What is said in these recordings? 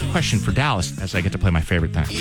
question for Dallas as I get to play my favorite thing.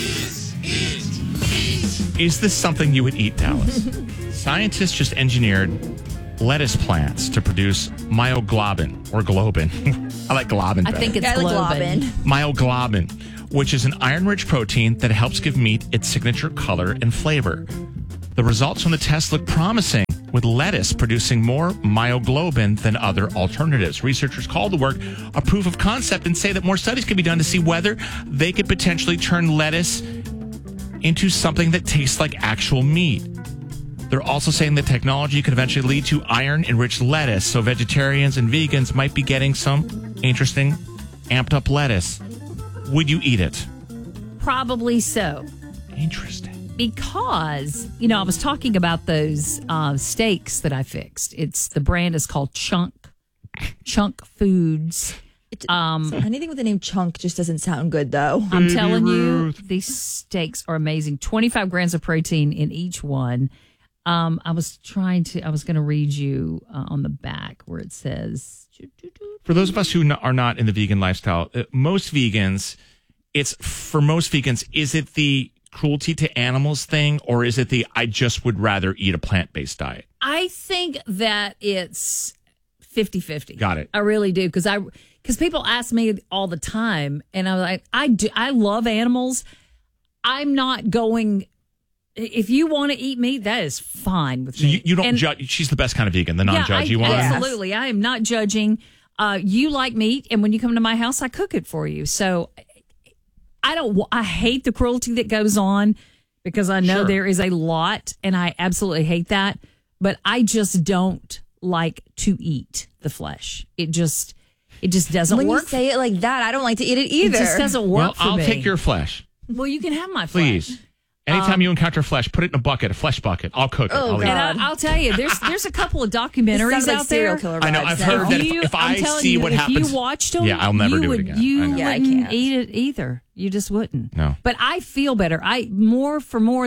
Is this something you would eat, Dallas? Scientists just engineered lettuce plants to produce myoglobin or globin. I like globin better. I think it's globin. Myoglobin, which is an iron-rich protein that helps give meat its signature color and flavor. The results from the test look promising, with lettuce producing more myoglobin than other alternatives. Researchers call the work a proof of concept and say that more studies can be done to see whether they could potentially turn lettuce into something that tastes like actual meat. They're also saying the technology could eventually lead to iron-enriched lettuce, so vegetarians and vegans might be getting some interesting amped-up lettuce. Would you eat it? Probably so. Interesting. Because, I was talking about those steaks that I fixed. The brand is called Chunk Foods. Anything with the name Chunk just doesn't sound good, though. I'm telling you, these steaks are amazing. 25 grams of protein in each one. I was going to read you on the back where it says. For those of us who are not in the vegan lifestyle, most vegans, is it the cruelty to animals thing, or is it the I just would rather eat a plant-based diet? I think that it's 50-50. Got it. I really do, because people ask me all the time, and I'm like, I love animals. I'm not going. If you want to eat meat, that is fine with me. You don't judge. She's the best kind of vegan, the non-judgy one. Absolutely. I am not judging. You like meat, and when you come to my house, I cook it for you. So I hate the cruelty that goes on, because I know there is a lot, and I absolutely hate that. But I just don't like to eat the flesh. It just doesn't work. When you say it like that, I don't like to eat it either. It just doesn't work for me. I'll take your flesh. Well, you can have my flesh. Please. Anytime you encounter flesh, put it in a bucket, a flesh bucket. I'll cook it. And I'll tell you, there's a couple of documentaries out there. I know. I've heard that if I see what happens, if you watched them, I'll never do it again. You wouldn't eat it either. You just wouldn't. No. But I feel better. I'll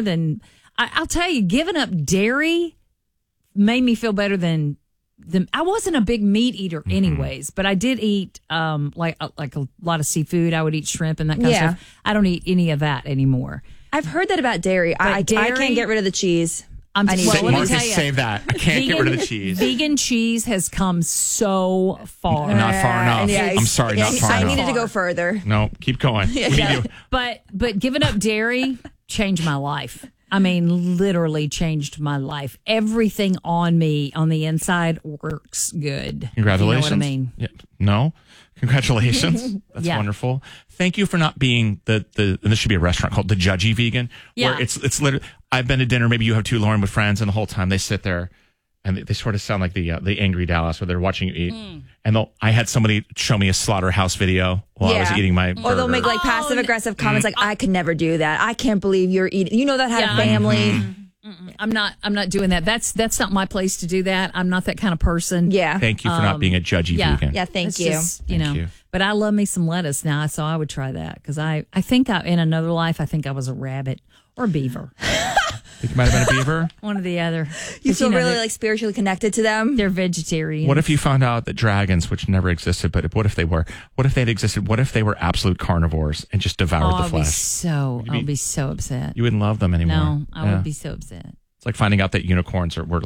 tell you, giving up dairy made me feel better than. I wasn't a big meat eater anyways, but I did eat like a lot of seafood. I would eat shrimp and that kind of stuff. I don't eat any of that anymore. I've heard that about dairy. I can't get rid of the cheese. Let me tell you. Save that. I can't get rid of the cheese. Vegan cheese has come so far. Not far enough. I'm sorry, not far enough. I needed to go further. No, keep going. But giving up dairy changed my life. I mean, literally changed my life. Everything on me on the inside works good. Congratulations. You know what I mean? Yeah. No? Congratulations. That's wonderful. Thank you for not being and this should be a restaurant called The Judgy Vegan. Yeah. Where it's literally, I've been to dinner, maybe you have too, Lauren, with friends, and the whole time they sit there and they sort of sound like the Angry Dallas, where they're watching you eat. And I had somebody show me a slaughterhouse video while I was eating my burger. Or they'll make passive aggressive comments like, I could never do that. I can't believe you're eating. You know that had a family. I'm not doing that. That's not my place to do that. I'm not that kind of person. Yeah. Thank you for not being a judgy vegan. Yeah, thank you. Just, but I love me some lettuce now, so I would try that, because I think in another life, I think I was a rabbit or a beaver. Think you might have been a beaver? One or the other. You feel really spiritually connected to them? They're vegetarians. What if you found out that dragons, which never existed, but what if they were? What if they'd existed? What if they were absolute carnivores and just devoured the flesh? I'll be so upset. You wouldn't love them anymore. No, I would be so upset. It's like finding out that unicorns were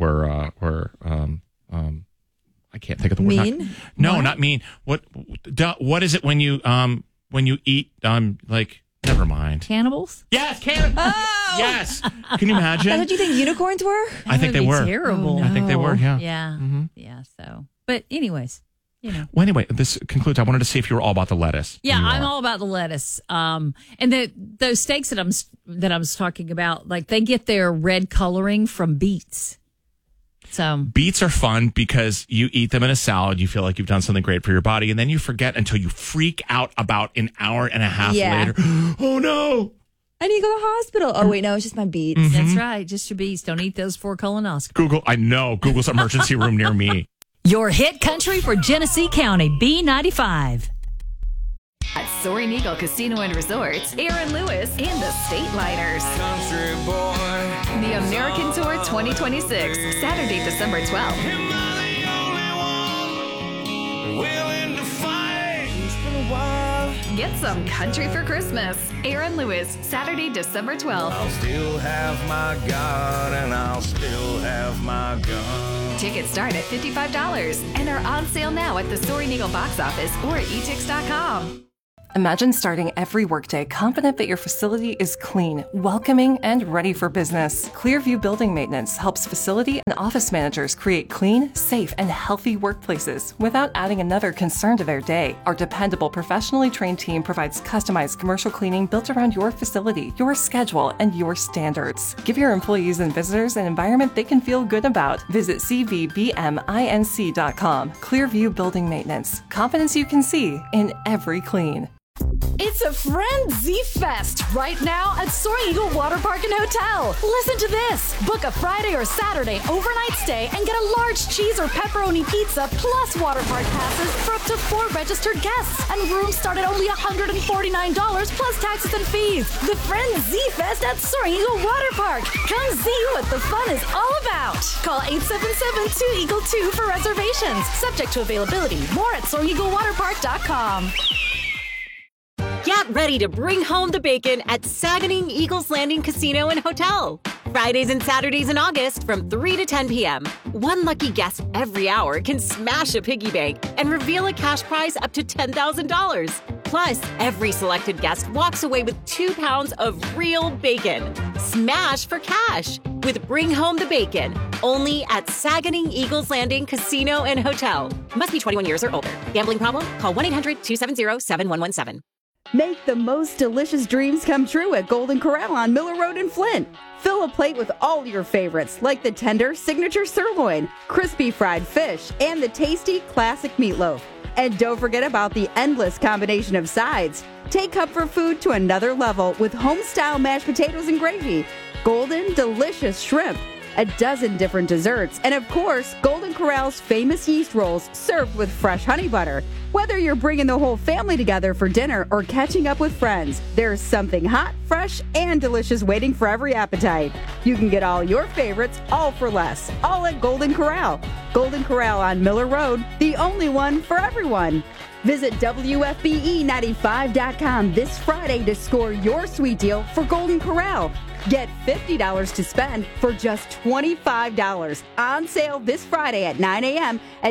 I can't think of the word. Mean? Not mean. What is it when you eat never mind. Cannibals? Yes, cannibals. Oh! Yes. Can you imagine? That's what you think unicorns were? I think they were terrible. Oh, no. I think they were. Yeah. Yeah. Mm-hmm. Yeah. So, but anyways. Well, anyway, this concludes. I wanted to see if you were all about the lettuce. Yeah, I'm all about the lettuce. And those steaks that I was talking about, they get their red coloring from beets. So beets are fun because you eat them in a salad. You feel like you've done something great for your body, and then you forget until you freak out about an hour and a half later. Oh no! I need to go to the hospital. Oh wait, no, it's just my beets. Mm-hmm. That's right, just your beets. Don't eat those for colonoscopy. Google. I know Google's emergency room near me. Your hit country for Genesee County, B95. At Soaring Eagle Casino and Resorts, Aaron Lewis and the State Liners. Country boy. The American Tour 2026, Saturday, December 12th. Am I the only one willing to fight? It's been a while. Get some country for Christmas. Aaron Lewis, Saturday, December 12th. I'll still have my God and I'll still have my gun. Tickets start at $55 and are on sale now at the Soaring Eagle box office or at etix.com. Imagine starting every workday confident that your facility is clean, welcoming, and ready for business. Clearview Building Maintenance helps facility and office managers create clean, safe, and healthy workplaces without adding another concern to their day. Our dependable, professionally trained team provides customized commercial cleaning built around your facility, your schedule, and your standards. Give your employees and visitors an environment they can feel good about. Visit cvbminc.com. Clearview Building Maintenance. Confidence you can see in every clean. It's a Frenzy Fest right now at Soaring Eagle Water Park and Hotel. Listen to this. Book a Friday or Saturday overnight stay and get a large cheese or pepperoni pizza plus water park passes for up to 4 registered guests. And rooms start at only $149 plus taxes and fees. The Frenzy Fest at Soaring Eagle Water Park. Come see what the fun is all about. Call 877-2EAGLE-2 for reservations. Subject to availability. More at SoaringEagleWaterPark.com. Get ready to bring home the bacon at Saganing Eagles Landing Casino and Hotel. Fridays and Saturdays in August from 3 to 10 p.m. One lucky guest every hour can smash a piggy bank and reveal a cash prize up to $10,000. Plus, every selected guest walks away with 2 pounds of real bacon. Smash for cash with Bring Home the Bacon. Only at Saganing Eagles Landing Casino and Hotel. Must be 21 years or older. Gambling problem? Call 1-800-270-7117. Make the most delicious dreams come true at Golden Corral on Miller Road in Flint. Fill a plate with all your favorites, like the tender signature sirloin, crispy fried fish, and the tasty classic meatloaf. And don't forget about the endless combination of sides. Take comfort food to another level with home-style mashed potatoes and gravy, golden, delicious shrimp, a dozen different desserts, and of course, Golden Corral's famous yeast rolls served with fresh honey butter. Whether you're bringing the whole family together for dinner or catching up with friends, there's something hot, fresh, and delicious waiting for every appetite. You can get all your favorites, all for less, all at Golden Corral. Golden Corral on Miller Road, the only one for everyone. Visit WFBE95.com this Friday to score your sweet deal for Golden Corral. Get $50 to spend for just $25. On sale this Friday at 9 a.m. at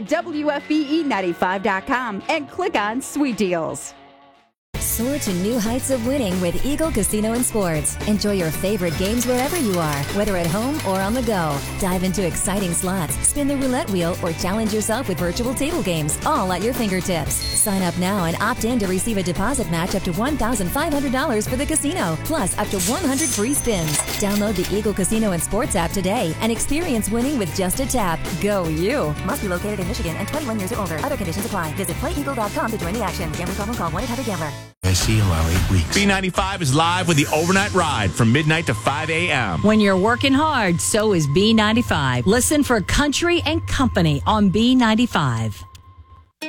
WFBE95.com and click on Sweet Deals. Soar to new heights of winning with Eagle Casino and Sports. Enjoy your favorite games wherever you are, whether at home or on the go. Dive into exciting slots, spin the roulette wheel, or challenge yourself with virtual table games, all at your fingertips. Sign up now and opt in to receive a deposit match up to $1,500 for the casino, plus up to 100 free spins. Download the Eagle Casino and Sports app today and experience winning with just a tap. Go you! Must be located in Michigan and 21 years or older. Other conditions apply. Visit playeagle.com to join the action. Gambling problem? Call 1-800-GAMBLER. IC allow 8 weeks. B95 is live with the overnight ride from midnight to 5 a.m. When you're working hard, so is B95. Listen for Country and Company on B95.